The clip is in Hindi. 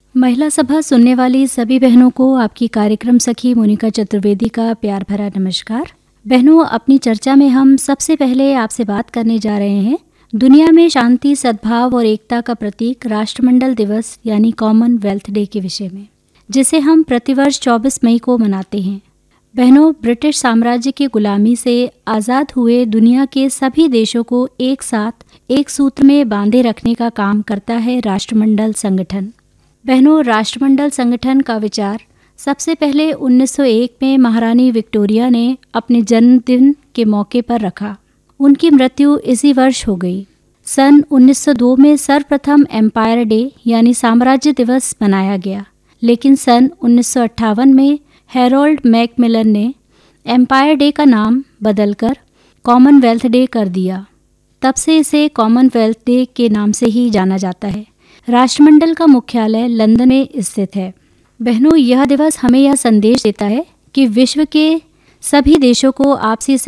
महिला सभा सुनने वाली सभी बहनों को आपकी कार्यक्रम सखी मोनिका चतुर्वेदी का प्यार भरा नमस्कार। बहनों, अपनी चर्चा में हम सबसे पहले आपसे बात करने जा रहे हैं दुनिया में शांति, सद्भाव और एकता का प्रतीक राष्ट्रमंडल दिवस यानी कॉमनवेल्थ डे के विषय में, जिसे हम प्रतिवर्ष 24 मई को मनाते हैं। बहनों, ब्रिटिश साम्राज्य की गुलामी से आज़ाद हुए दुनिया के सभी देशों को एक साथ एक सूत्र में बांधे रखने का काम करता है राष्ट्रमंडल संगठन। बहनों, राष्ट्रमंडल संगठन का विचार सबसे पहले 1901 में महारानी विक्टोरिया ने अपने जन्मदिन के मौके पर रखा। उनकी मृत्यु इसी वर्ष हो गई। सन 1902 में सर्वप्रथम एम्पायर डे यानी साम्राज्य दिवस मनाया गया, लेकिन सन 1958 में हैरोल्ड मैकमिलन ने एम्पायर डे का नाम बदलकर कॉमनवेल्थ डे कर दिया। तब से इसे कॉमनवेल्थ डे के नाम से ही जाना जाता है। राष्ट्रमंडल का मुख्यालय लंदन में स्थित है। बहनों, यह दिवस हमें यह संदेश देता है कि विश्व के सभी देशों को आपसी